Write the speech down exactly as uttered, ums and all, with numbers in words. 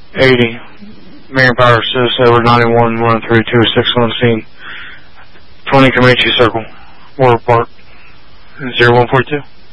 eighty. Marion Power says over ninety-one, one three two six on scene. twenty Comanche Circle, World Park, zero one four two.